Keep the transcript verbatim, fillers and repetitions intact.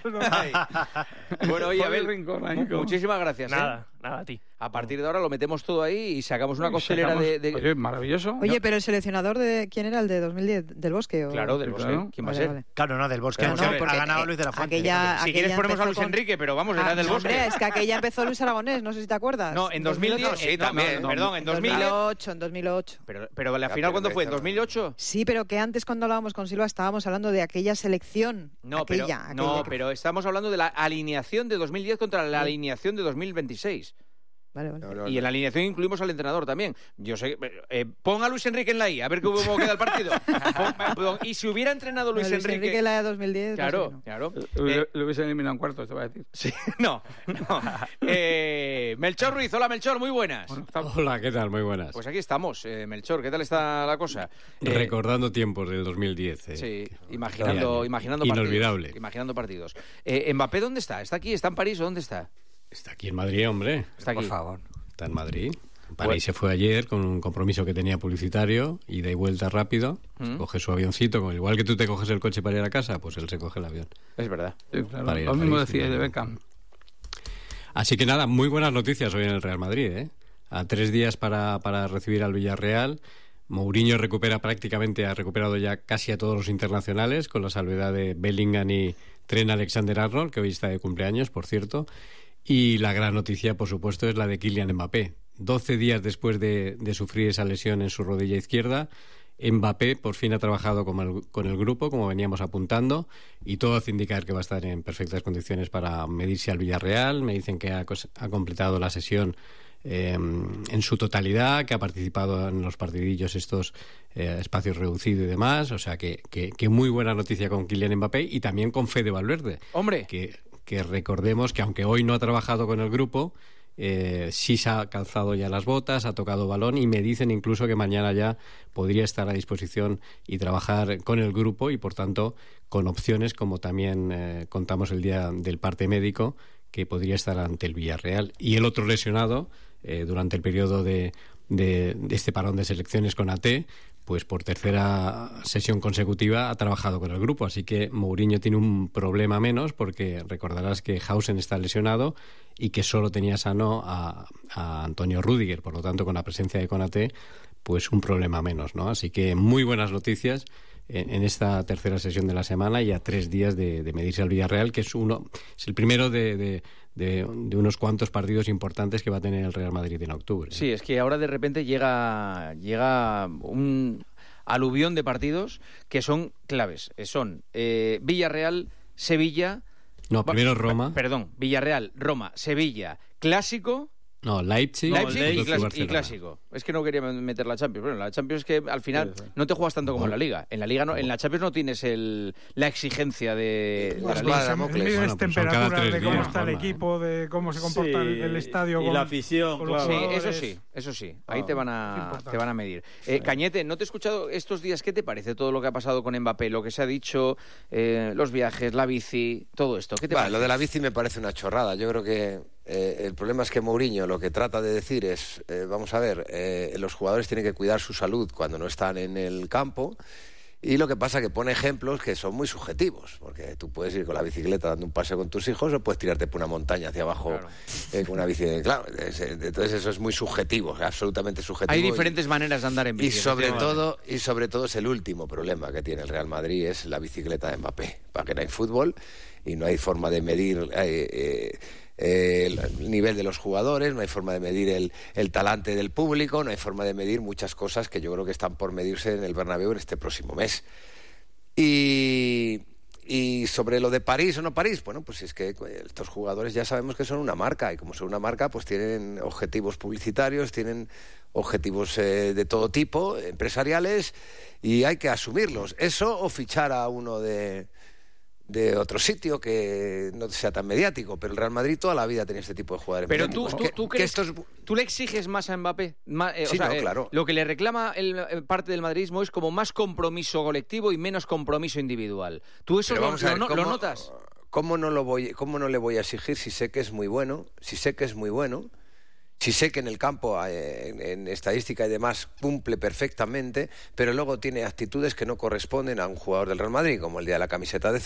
no. Bueno, oye, Abel, Rincón, mu- muchísimas gracias. Nada, ¿eh? nada, a ti. A partir de ahora lo metemos todo ahí y sacamos una Y costelera sacamos- de... de- Oye, maravilloso. Oye, pero el seleccionador de ¿quién era? El de dos mil diez, del Bosque. ¿o? Claro, del Sí, Bosque. claro. ¿Quién va a Vale, ser? vale. Claro, no, del Bosque. Claro, no, no, ha porque, ganado eh, Luis de la Fuente. aquella- Si quieres ponemos a Luis empezó con- Enrique, pero vamos, era Ah, del no, Bosque. hombre, es que aquella empezó Luis Aragonés, no sé si te acuerdas. No, en dos mil diez, dos mil ocho. sí, también, No, perdón, en en dos mil dos mil ocho, en dos mil ocho. Pero, pero la Ya, final, pero ¿cuándo fue? ¿En estamos- dos mil ocho? Sí, pero que antes cuando hablábamos con Silva estábamos hablando de aquella selección. No, aquella, pero, aquella no que- pero estamos hablando de la alineación de dos mil diez contra la alineación de dos mil veintiséis. Vale, vale. No, no, Y no. en la alineación incluimos al entrenador también. Yo sé, eh, pon a Luis Enrique en la I, a ver cómo queda el partido. Pon- pon- y si hubiera entrenado Luis, Luis Enrique, Enrique... la de dos mil diez. Claro, no sé, no. claro. Le, Eh, le hubiesen eliminado en cuartos, te voy a decir. sí, no, no. Eh, Melchor Ruiz, hola Melchor, muy buenas. Bueno, está- Hola, ¿qué tal? Muy buenas. Pues aquí estamos, eh, Melchor, ¿qué tal está la cosa? Eh, Recordando tiempos del dos mil diez. eh. Sí, imaginando, Bien. imaginando Inolvidable. partidos. Imaginando partidos. Eh, ¿Mbappé dónde está? ¿Está aquí? ¿Está en París o dónde está? Está aquí en Madrid, hombre. Está aquí. Por favor. Está en Madrid. Para Bueno. ahí se fue ayer con un compromiso que tenía publicitario, ida y vuelta rápido. Mm. Se coge su avioncito, como igual que tú te coges el coche para ir a casa, pues él se coge el avión. Es verdad. Sí, claro. Para ir a Lo mismo París, decía sí. de Beckham. Así que nada, muy buenas noticias hoy en el Real Madrid, ¿eh? A tres días para, para recibir al Villarreal. Mourinho recupera prácticamente, ha recuperado ya casi a todos los internacionales, con la salvedad de Bellingham y Trent Alexander-Arnold, que hoy está de cumpleaños, por cierto. Y la gran noticia, por supuesto, es la de Kylian Mbappé. doce días después de, de sufrir esa lesión en su rodilla izquierda, Mbappé por fin ha trabajado con el, con el grupo, como veníamos apuntando, y todo hace indicar que va a estar en perfectas condiciones para medirse al Villarreal. Me dicen que ha, cos- ha completado la sesión eh, en su totalidad, que ha participado en los partidillos estos eh, espacios reducidos y demás. O sea, que, que, que muy buena noticia con Kylian Mbappé y también con Fede Valverde. Hombre. Que, que recordemos que aunque hoy no ha trabajado con el grupo, eh, sí se ha calzado ya las botas, ha tocado balón y me dicen incluso que mañana ya podría estar a disposición y trabajar con el grupo y por tanto con opciones, como también eh, contamos el día del parte médico, que podría estar ante el Villarreal. Y el otro lesionado eh, durante el periodo de, de, de este parón de selecciones con A T, pues por tercera sesión consecutiva ha trabajado con el grupo, así que Mourinho tiene un problema menos, porque recordarás que Hausen está lesionado y que solo tenía sano a, a Antonio Rüdiger, por lo tanto con la presencia de Konaté pues un problema menos, ¿no? Así que muy buenas noticias en, en esta tercera sesión de la semana y a tres días de, de medirse al Villarreal, que es uno es el primero de, de, de, de unos cuantos partidos importantes que va a tener el Real Madrid en octubre. Sí, es que ahora de repente llega, llega un aluvión de partidos que son claves. Eh, Son eh, Villarreal, Sevilla... No, primero Roma. Perdón, Villarreal, Roma, Sevilla, Clásico... No, Leipzig, Leipzig y y, clas- y Barcelona. Clásico. Es que no quería meter la Champions. Bueno, la Champions es que al final Sí, sí. no te juegas tanto como en la Liga. En la Liga no, en la Champions no tienes el, la exigencia de, de la Más Liga. madre, Damocles. Mides Bueno, pues son cada temperaturas tres de cómo días, está el Juanma, equipo, de cómo se comporta el, el estadio. y con- la afición, con los Sí, claro. jugadores. eso sí, eso sí. Ahí Ah, te van es a importante. te van a medir. Eh, Cañete, no te he escuchado estos días. ¿Qué te parece todo lo que ha pasado con Mbappé? Lo que se ha dicho, eh, los viajes, la bici, todo esto. ¿Qué te Va, parece? lo de la bici me parece una chorrada. Yo creo que eh, el problema es que Mourinho lo que trata de decir es, eh, vamos a ver, eh, los jugadores tienen que cuidar su salud cuando no están en el campo. Y lo que pasa es que pone ejemplos que son muy subjetivos, porque tú puedes ir con la bicicleta dando un paseo con tus hijos o puedes tirarte por una montaña hacia abajo Claro. eh, con una bici. Claro, es- eh, entonces eso es muy subjetivo, absolutamente subjetivo. Hay y- diferentes maneras de andar en Y bici. sobre efectivamente. todo, y sobre todo es el último problema que tiene el Real Madrid, es la bicicleta de Mbappé. Para que no hay fútbol y no hay forma de medir eh, eh, eh, el nivel de los jugadores, no hay forma de medir el, el talante del público, no hay forma de medir muchas cosas que yo creo que están por medirse en el Bernabéu en este próximo mes. Y, y sobre lo de París o no París, bueno, pues es que estos jugadores ya sabemos que son una marca y como son una marca, pues tienen objetivos publicitarios, tienen objetivos eh, de todo tipo, empresariales, y hay que asumirlos. Eso o fichar a uno de, de otro sitio que no sea tan mediático, pero el Real Madrid toda la vida tenía este tipo de jugadores. Pero tú, mediáticos. tú, Que- tú que crees, estos- tú le exiges más a Mbappé. Ma- eh, o Sí, sea, no, eh, claro. Lo que le reclama el, eh, parte del madridismo es como más compromiso colectivo y menos compromiso individual. ¿Tú eso Pero lo, vamos a ver, lo no- ¿cómo- lo notas? ¿Cómo no lo voy, cómo no le voy a exigir si sé que es muy bueno? Si sé que es muy bueno, si sé que en el campo, eh, en, en estadística y demás, cumple perfectamente, pero luego tiene actitudes que no corresponden a un jugador del Real Madrid, como el día de la camiseta de